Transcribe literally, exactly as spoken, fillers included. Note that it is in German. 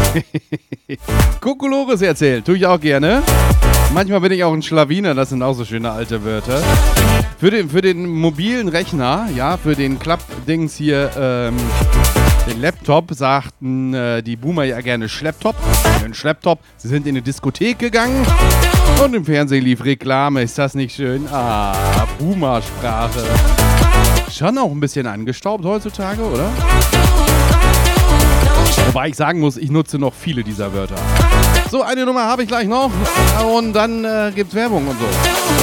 Kokolores erzählt, tue ich auch gerne. Manchmal bin ich auch ein Schlawiner, das sind auch so schöne alte Wörter. Für den, für den mobilen Rechner, ja, für den Klappdings hier, ähm, den Laptop, sagten äh, die Boomer ja gerne Schlepptop. Den Schlepptop. Sie sind in eine Diskothek gegangen und im Fernsehen lief Reklame. Ist das nicht schön? Ah, Boomer-Sprache. Schon auch ein bisschen angestaubt heutzutage, oder? Wobei ich sagen muss, ich nutze noch viele dieser Wörter. So, eine Nummer habe ich gleich noch und dann äh, gibt's Werbung und so.